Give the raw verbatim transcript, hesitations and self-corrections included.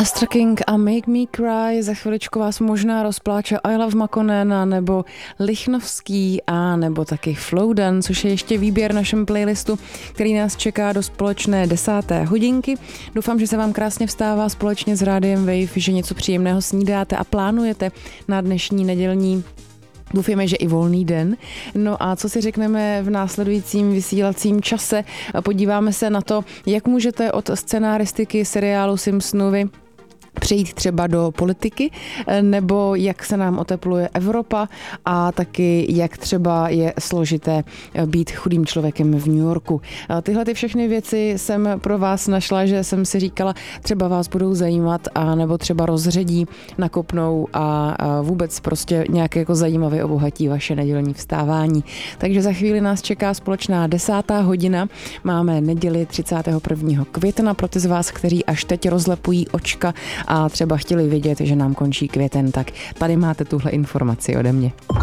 Astra King a Make Me Cry, za chviličku vás možná rozpláče I Love Makonena nebo Lichnovský a nebo taky Flowdan, což je ještě výběr našem playlistu, který nás čeká do společné desáté hodinky. Doufám, že se vám krásně vstává společně s Rádiem Wave, že něco příjemného snídáte a plánujete na dnešní nedělní, doufáme, že i volný den. No a co si řekneme v následujícím vysílacím čase? Podíváme se na to, jak můžete od scenaristiky seriálu Simpsonovi přejít třeba do politiky, nebo jak se nám otepluje Evropa a taky jak třeba je složité být chudým člověkem v New Yorku. Tyhle ty všechny věci jsem pro vás našla, že jsem si říkala, třeba vás budou zajímat a nebo třeba rozředí, nakopnou a vůbec prostě nějaké jako zajímavě obohatí vaše nedělní vstávání. Takže za chvíli nás čeká společná desátá hodina. Máme neděli třicátého prvního května pro ty z vás, kteří až teď rozlepují očka a třeba chtěli vědět, že nám končí květen, tak tady máte tuhle informaci ode mě.